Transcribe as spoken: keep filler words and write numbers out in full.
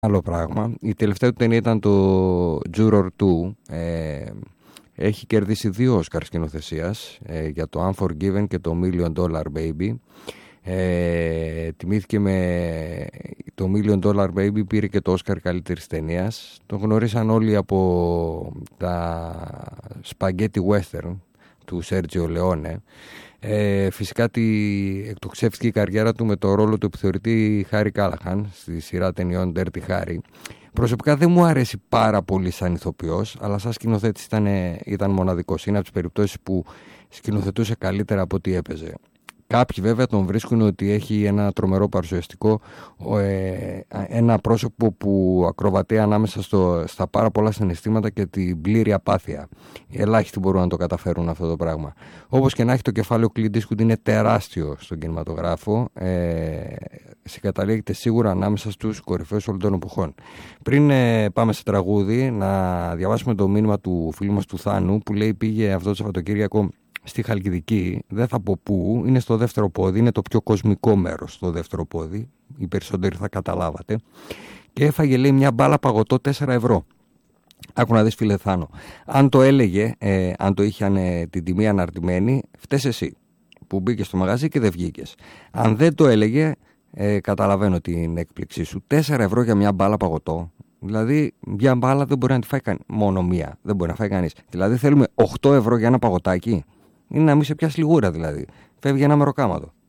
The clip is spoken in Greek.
άλλο πράγμα. Η τελευταία του ταινία ήταν το Juror δύο. Ε, έχει κερδίσει δύο Όσκαρ σκηνοθεσίας, ε, για το Unforgiven και το Million Dollar Baby. Ε, τιμήθηκε με το Million Dollar Baby, πήρε και το Όσκαρ καλύτερης ταινίας. Το γνωρίσαν όλοι από τα Spaghetti Western του Σέρτζιο Λεόνε. Ε, φυσικά τη, εκτοξεύτηκε η καριέρα του με το ρόλο του επιθεωρητή Χάρι Κάλαχαν στη σειρά ταινιών Dirty Harry. Προσωπικά δεν μου αρέσει πάρα πολύ σαν ηθοποιός, αλλά σαν σκηνοθέτης ήταν, ήταν μοναδικός. Είναι από τις περιπτώσεις που σκηνοθετούσε καλύτερα από ό,τι έπαιζε. Κάποιοι βέβαια τον βρίσκουν ότι έχει ένα τρομερό παρουσιαστικό, ε, ένα πρόσωπο που ακροβατεί ανάμεσα στο, στα πάρα πολλά συναισθήματα και την πλήρη απάθεια. Οι ελάχιστοι μπορούν να το καταφέρουν αυτό το πράγμα. Όπως και να έχει, το κεφάλαιο Clint Eastwood είναι τεράστιο στον κινηματογράφο. Ε, συγκαταλέγεται σίγουρα ανάμεσα στους κορυφαίους όλων των εποχών. Πριν ε, πάμε σε τραγούδι, να διαβάσουμε το μήνυμα του φίλου μας του Θάνου, που λέει πήγε αυτό το Σαββατοκύριακο στη Χαλκιδική, δεν θα πω πού, είναι στο δεύτερο πόδι, είναι το πιο κοσμικό μέρος στο δεύτερο πόδι, οι περισσότεροι θα καταλάβατε, και έφαγε, λέει, μια μπάλα παγωτό τέσσερα ευρώ. Άκου να δεις, φίλε Θάνο, αν το έλεγε, ε, αν το είχαν ε, την τιμή αναρτημένη, φταίς εσύ που μπήκες στο μαγαζί και δεν βγήκες. Αν δεν το έλεγε, ε, καταλαβαίνω την έκπληξή σου. τέσσερα ευρώ για μια μπάλα παγωτό. Δηλαδή, μια μπάλα δεν μπορεί να τη φάει κανείς. Μόνο μία δεν μπορεί να φάει κανείς. Δηλαδή, θέλουμε οκτώ ευρώ για ένα παγωτάκι. Είναι να μην σε πιάσει λιγούρα, δηλαδή. Φεύγει ένα μεροκάματο.